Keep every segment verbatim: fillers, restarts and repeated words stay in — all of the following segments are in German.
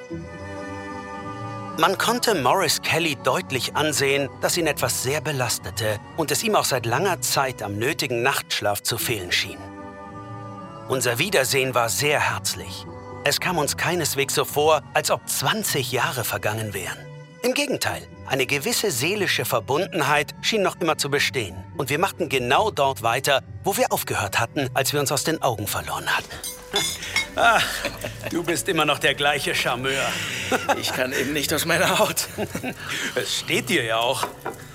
Man konnte Maurice Kelly deutlich ansehen, dass ihn etwas sehr belastete und es ihm auch seit langer Zeit am nötigen Nachtschlaf zu fehlen schien. Unser Wiedersehen war sehr herzlich. Es kam uns keineswegs so vor, als ob zwanzig Jahre vergangen wären. Im Gegenteil, eine gewisse seelische Verbundenheit schien noch immer zu bestehen. Und wir machten genau dort weiter, wo wir aufgehört hatten, als wir uns aus den Augen verloren hatten. Ach, du bist immer noch der gleiche Charmeur. Ich kann eben nicht aus meiner Haut. Es steht dir ja auch.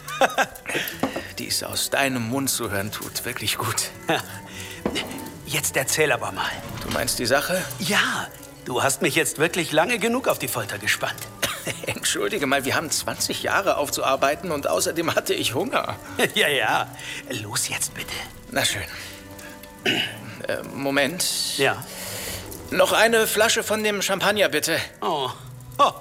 Dies aus deinem Mund zu hören, tut wirklich gut. Jetzt erzähl aber mal. Du meinst die Sache? Ja, du hast mich jetzt wirklich lange genug auf die Folter gespannt. Entschuldige mal, wir haben zwanzig Jahre aufzuarbeiten und außerdem hatte ich Hunger. Ja, ja. Los jetzt bitte. Na schön. Äh, Moment. Ja. Noch eine Flasche von dem Champagner, bitte. Oh. Oh.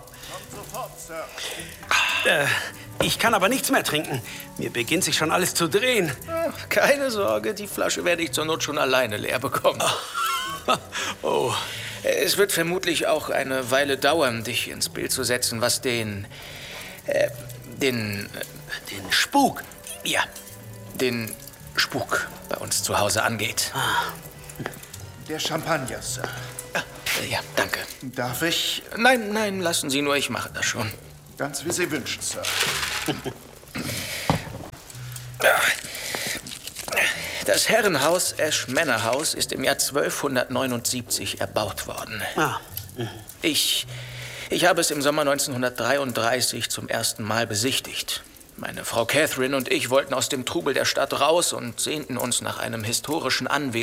Äh, ich kann aber nichts mehr trinken. Mir beginnt sich schon alles zu drehen. Ach, keine Sorge, die Flasche werde ich zur Not schon alleine leer bekommen. Oh. Oh. Es wird vermutlich auch eine Weile dauern, dich ins Bild zu setzen, was den... Äh, den... Äh, den Spuk? Ja, den Spuk bei uns zu Hause angeht. Ah. Der Champagner, Sir. Ah, ja, danke. Darf ich? Nein, nein, lassen Sie nur, ich mache das schon. Ganz wie Sie wünschen, Sir. Das Herrenhaus Ash Manor House ist im Jahr zwölfhundertneunundsiebzig erbaut worden. Ah. Ich, ich habe es im Sommer neunzehnhundertdreiunddreißig zum ersten Mal besichtigt. Meine Frau Catherine und ich wollten aus dem Trubel der Stadt raus und sehnten uns nach einem historischen Anwesen.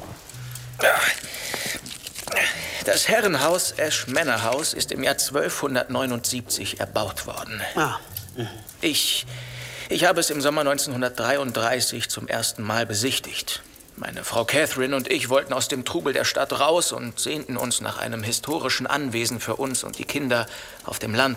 Das Herrenhaus Ash Manor House ist im Jahr zwölfhundertneunundsiebzig erbaut worden. Ah. Ich, ich habe es im Sommer neunzehnhundertdreiunddreißig zum ersten Mal besichtigt. Meine Frau Catherine und ich wollten aus dem Trubel der Stadt raus und sehnten uns nach einem historischen Anwesen für uns und die Kinder auf dem Land.